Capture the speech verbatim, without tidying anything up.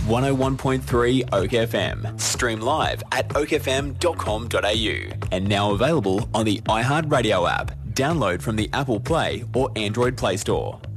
one oh one point three Oak F M. Stream live at oak f m dot com dot a u. And now available on the iHeartRadio app. Download from the Apple Play or Android Play Store.